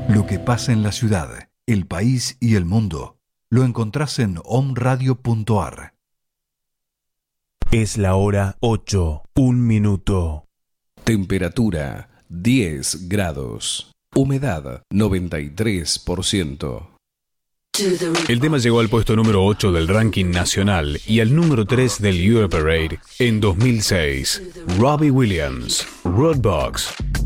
Lo que pasa en la ciudad, el país y el mundo lo encontrás en omradio.ar. Es la hora 8, 1 minuto. Temperatura 10 grados. Humedad 93%. El tema llegó al puesto número 8 del ranking nacional y al número 3 del Europarade en 2006. Robbie Williams, Roadbox.